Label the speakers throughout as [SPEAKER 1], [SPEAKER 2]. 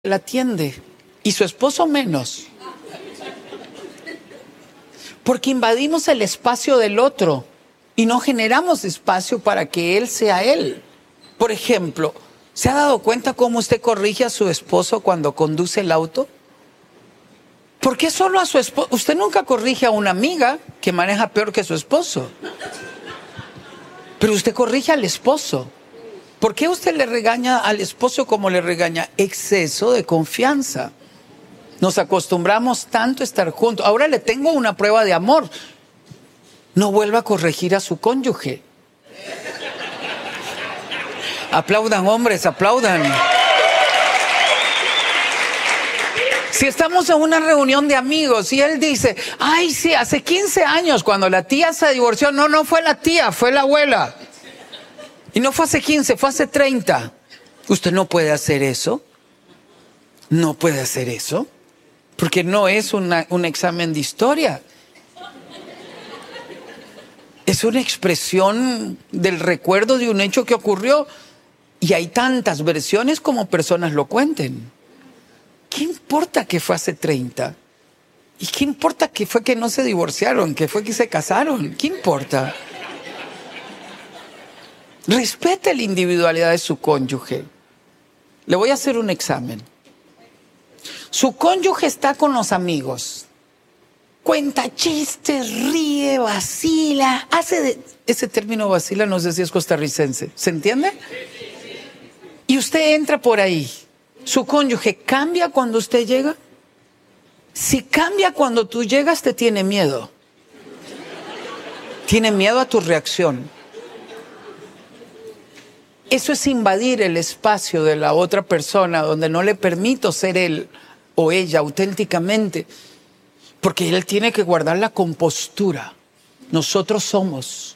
[SPEAKER 1] la atiende y su esposo menos. Porque invadimos el espacio del otro y no generamos espacio para que él sea él. Por ejemplo, ¿se ha dado cuenta cómo usted corrige a su esposo cuando conduce el auto? ¿Por qué solo a su esposo? Usted nunca corrige a una amiga que maneja peor que su esposo. Pero usted corrige al esposo. ¿Por qué usted le regaña al esposo como le regaña? Exceso de confianza. Nos acostumbramos tanto a estar juntos. Ahora le tengo una prueba de amor. No vuelva a corregir a su cónyuge. Aplaudan, hombres, aplaudan. Si estamos en una reunión de amigos y él dice, ay, sí, hace 15 años cuando la tía se divorció, no fue la tía, fue la abuela. Y no fue hace 15, fue hace 30. Usted no puede hacer eso. No puede hacer eso. Porque no es un examen de historia. Es una expresión del recuerdo de un hecho que ocurrió. Y hay tantas versiones como personas lo cuenten. ¿Qué importa que fue hace 30? ¿Y qué importa que fue que no se divorciaron? ¿Que fue que se casaron? ¿Qué importa? Respete la individualidad de su cónyuge. Le voy a hacer un examen. Su cónyuge está con los amigos. Cuenta chistes, ríe, vacila. Ese término vacila no sé si es costarricense. ¿Se entiende? Y usted entra por ahí. ¿Su cónyuge cambia cuando usted llega? Si cambia cuando tú llegas, te tiene miedo. Tiene miedo a tu reacción. Eso es invadir el espacio de la otra persona donde no le permito ser él o ella auténticamente. Porque él tiene que guardar la compostura. Nosotros somos.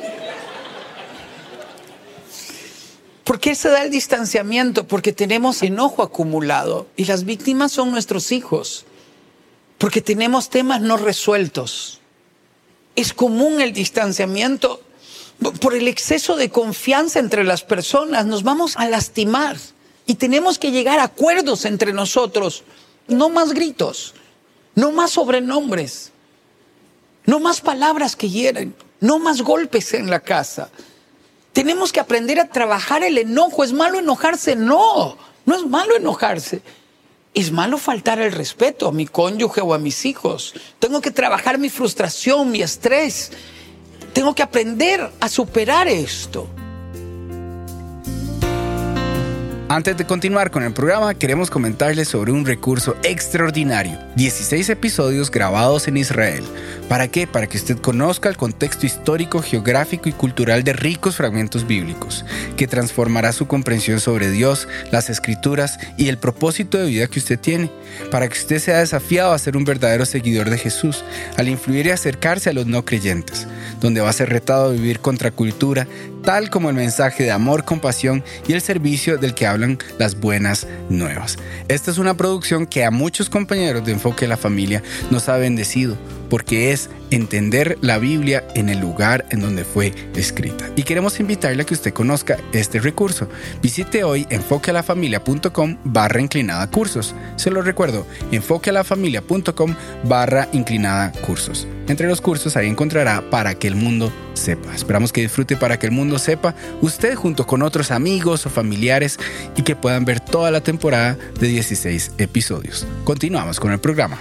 [SPEAKER 1] ¿Por qué se da el distanciamiento? Porque tenemos enojo acumulado y las víctimas son nuestros hijos. Porque tenemos temas no resueltos. Es común el distanciamiento por el exceso de confianza entre las personas. Nos vamos a lastimar y tenemos que llegar a acuerdos entre nosotros. No más gritos, no más sobrenombres, no más palabras que hieren, no más golpes en la casa. Tenemos que aprender a trabajar el enojo. ¿Es malo enojarse? No es malo enojarse. Es malo faltar el respeto a mi cónyuge o a mis hijos. Tengo que trabajar mi frustración, mi estrés. Tengo que aprender a superar esto.
[SPEAKER 2] Antes de continuar con el programa, queremos comentarles sobre un recurso extraordinario. 16 episodios grabados en Israel. ¿Para qué? Para que usted conozca el contexto histórico, geográfico y cultural de ricos fragmentos bíblicos, que transformará su comprensión sobre Dios, las Escrituras y el propósito de vida que usted tiene. Para que usted sea desafiado a ser un verdadero seguidor de Jesús, al influir y acercarse a los no creyentes, donde va a ser retado a vivir contra cultura, tal como el mensaje de amor, compasión y el servicio del que hablan las buenas nuevas. Esta es una producción que a muchos compañeros de Enfoque a la Familia nos ha bendecido, porque es entender la Biblia en el lugar en donde fue escrita. Y queremos invitarle a que usted conozca este recurso. Visite hoy enfoquealafamilia.com/cursos. Se lo recuerdo, enfoquealafamilia.com/cursos. Entre los cursos ahí encontrará Para que el mundo sepa. Esperamos que disfrute Para que el mundo sepa usted junto con otros amigos o familiares y que puedan ver toda la temporada de 16 episodios. Continuamos con el programa.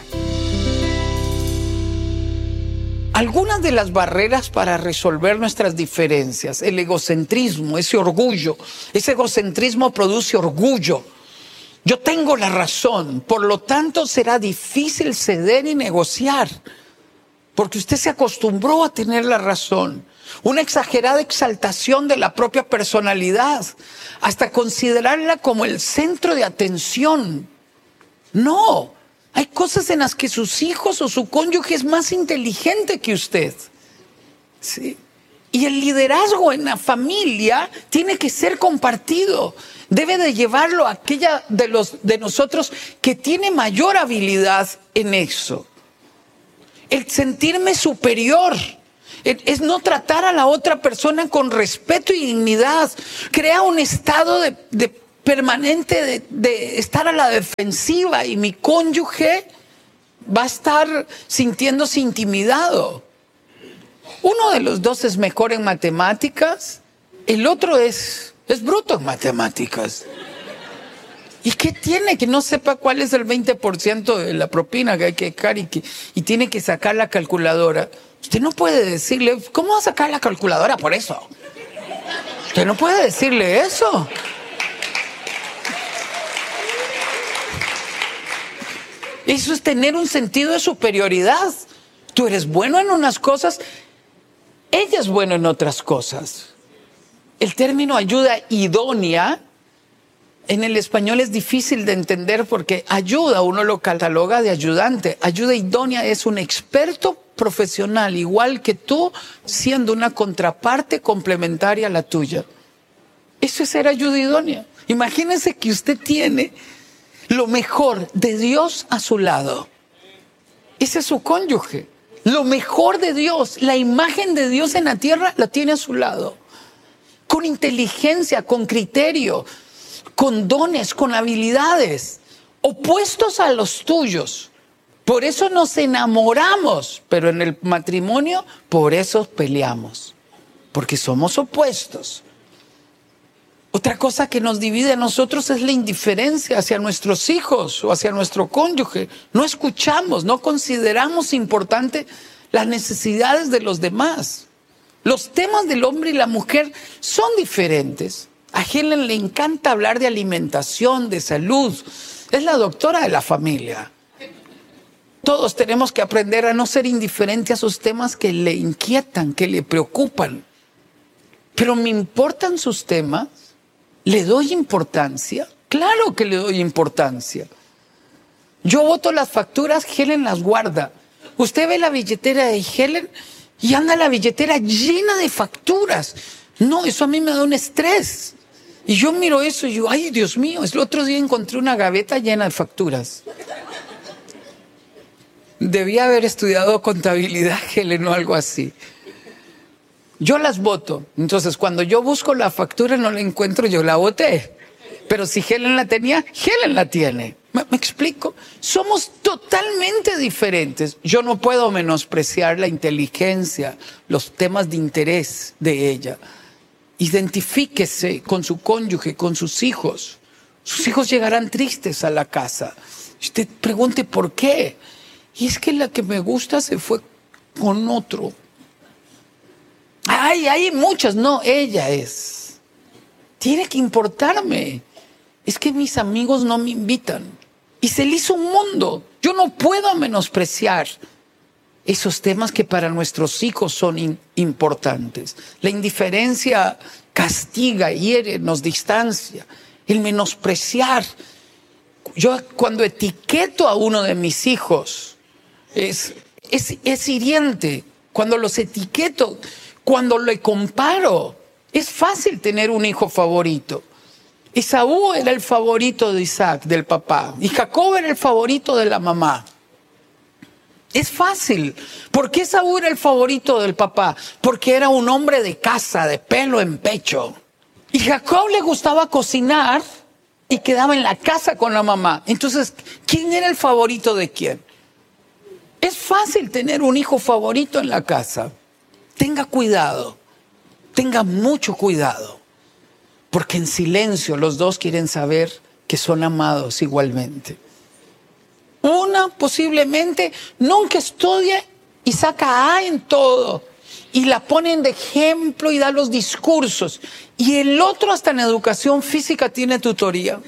[SPEAKER 1] Algunas de las barreras para resolver nuestras diferencias, el egocentrismo, ese orgullo, ese egocentrismo produce orgullo. Yo tengo la razón, por lo tanto será difícil ceder y negociar, porque usted se acostumbró a tener la razón. Una exagerada exaltación de la propia personalidad, hasta considerarla como el centro de atención. No. Hay cosas en las que sus hijos o su cónyuge es más inteligente que usted. ¿Sí? Y el liderazgo en la familia tiene que ser compartido. Debe de llevarlo a aquella de nosotros que tiene mayor habilidad en eso. El sentirme superior es no tratar a la otra persona con respeto y dignidad. Crea un estado de permanente de estar a la defensiva y mi cónyuge va a estar sintiéndose intimidado. Uno de los dos es mejor en matemáticas, el otro es bruto en matemáticas. ¿Y qué tiene? Que no sepa cuál es el 20% de la propina que hay que dejar y tiene que sacar la calculadora. Usted no puede decirle, ¿cómo va a sacar la calculadora por eso? Usted no puede decirle eso. Eso es tener un sentido de superioridad. Tú eres bueno en unas cosas, ella es buena en otras cosas. El término ayuda idónea en el español es difícil de entender porque ayuda, uno lo cataloga de ayudante. Ayuda idónea es un experto profesional, igual que tú, siendo una contraparte complementaria a la tuya. Eso es ser ayuda idónea. Imagínense que usted tiene lo mejor de Dios a su lado. Ese es su cónyuge. Lo mejor de Dios, la imagen de Dios en la tierra la tiene a su lado. Con inteligencia, con criterio, con dones, con habilidades, opuestos a los tuyos. Por eso nos enamoramos, pero en el matrimonio por eso peleamos, porque somos opuestos. Otra cosa que nos divide a nosotros es la indiferencia hacia nuestros hijos o hacia nuestro cónyuge. No escuchamos, no consideramos importante las necesidades de los demás. Los temas del hombre y la mujer son diferentes. A Helen le encanta hablar de alimentación, de salud. Es la doctora de la familia. Todos tenemos que aprender a no ser indiferentes a esos temas que le inquietan, que le preocupan. Pero ¿me importan sus temas? ¿Le doy importancia? Claro que le doy importancia. Yo boto las facturas, Helen las guarda. Usted ve la billetera de Helen y anda la billetera llena de facturas. No, eso a mí me da un estrés. Y yo miro eso y yo, ay, Dios mío, el otro día encontré una gaveta llena de facturas. Debía haber estudiado contabilidad, Helen, o algo así. Yo las boto. Entonces, cuando yo busco la factura, no la encuentro, yo la boté. Pero si Helen la tenía, Helen la tiene. ¿Me explico? Somos totalmente diferentes. Yo no puedo menospreciar la inteligencia, los temas de interés de ella. Identifíquese con su cónyuge, con sus hijos. Sus hijos llegarán tristes a la casa. Usted pregunte por qué. Y es que la que me gusta se fue con otro. Ay, hay muchas. No, ella es. Tiene que importarme. Es que mis amigos no me invitan. Y se le hizo un mundo. Yo no puedo menospreciar esos temas que para nuestros hijos son importantes. La indiferencia castiga, hiere, nos distancia. El menospreciar. Yo cuando etiqueto a uno de mis hijos, es hiriente. Cuando los etiqueto, cuando le comparo, es fácil tener un hijo favorito. Esaú era el favorito de Isaac, del papá, y Jacob era el favorito de la mamá. Es fácil. ¿Por qué Esaú era el favorito del papá? Porque era un hombre de casa, de pelo en pecho. Y Jacob le gustaba cocinar y quedaba en la casa con la mamá. Entonces, ¿quién era el favorito de quién? Es fácil tener un hijo favorito en la casa. Tenga cuidado, tenga mucho cuidado, porque en silencio los dos quieren saber que son amados igualmente. Una posiblemente nunca estudia y saca A en todo y la ponen de ejemplo y da los discursos, y el otro hasta en educación física tiene tutoría.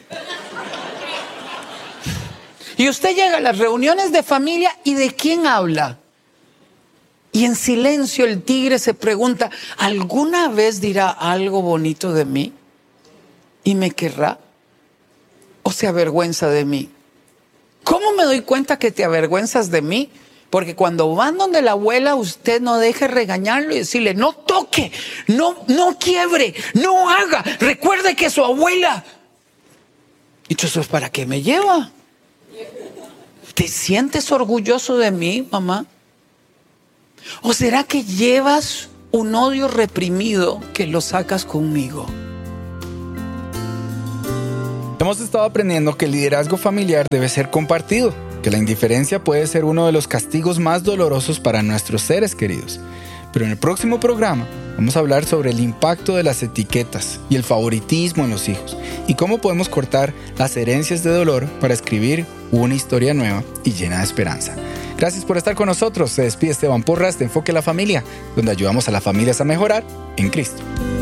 [SPEAKER 1] Y usted llega a las reuniones de familia y ¿de quién habla? Y en silencio el tigre se pregunta, ¿alguna vez dirá algo bonito de mí? ¿Y me querrá? ¿O se avergüenza de mí? ¿Cómo me doy cuenta que te avergüenzas de mí? Porque cuando van donde la abuela, usted no deje regañarlo y decirle, no toque, no quiebre, no haga, recuerde que es su abuela. ¿Y entonces para qué me lleva? ¿Te sientes orgulloso de mí, mamá? ¿O será que llevas un odio reprimido que lo sacas conmigo?
[SPEAKER 2] Hemos estado aprendiendo que el liderazgo familiar debe ser compartido, que la indiferencia puede ser uno de los castigos más dolorosos para nuestros seres queridos. Pero en el próximo programa vamos a hablar sobre el impacto de las etiquetas y el favoritismo en los hijos y cómo podemos cortar las herencias de dolor para escribir una historia nueva y llena de esperanza. Gracias por estar con nosotros. Se despide Esteban Porras de Enfoque a la Familia, donde ayudamos a las familias a mejorar en Cristo.